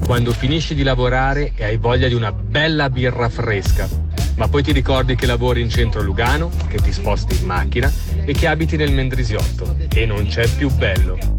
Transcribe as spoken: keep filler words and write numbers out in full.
quando finisci di lavorare e hai voglia di una bella birra fresca, ma poi ti ricordi che lavori in centro a Lugano, che ti sposti in macchina e che abiti nel Mendrisiotto, e non c'è più bello.